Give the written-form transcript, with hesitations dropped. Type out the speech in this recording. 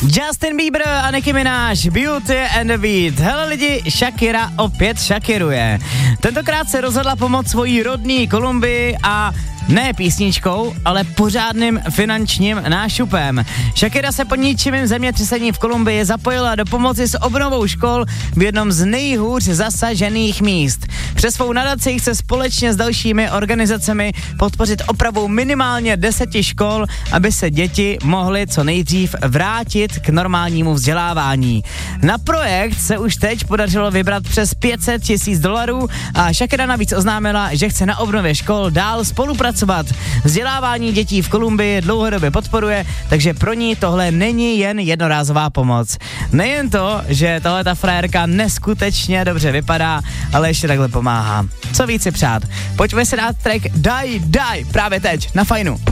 Justin Bieber a Nicki Minaj, Beauty and the Beat. Hele lidi, Shakira opět šakiruje. Tentokrát se rozhodla pomoct svojí rodný Kolumbii a ne písničkou, ale pořádným finančním nášupem. Shakira se po ničivém zemětřesení v Kolumbii zapojila do pomoci s obnovou škol v jednom z nejhůř zasažených míst. Přes svou nadaci chce společně s dalšími organizacemi podpořit opravu minimálně 10 škol, aby se děti mohly co nejdřív vrátit k normálnímu vzdělávání. Na projekt se už teď podařilo vybrat přes $500 000 a Shakira navíc oznámila, že chce na obnově škol dál spolupracovat. Vzdělávání dětí v Kolumbii dlouhodobě podporuje, takže pro ní tohle není jen jednorázová pomoc. Nejen to, že tahleta frérka neskutečně dobře vypadá, ale ještě takhle pomáhá. Co víc si přát? Pojďme si dát track Daj právě teď na Fajnu.